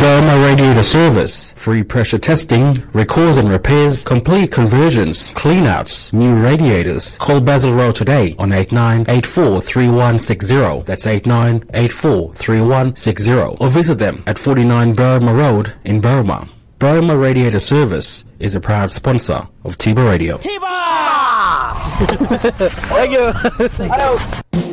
Burma Radiator Service. Free pressure testing, recalls and repairs, complete conversions, cleanouts, new radiators. Call Basil Road today on 89843160. That's 89843160. Or visit them at 49 Burma Road in Burma. Burma Radiator Service is a proud sponsor of Tiba Radio. Tiba! Thank you.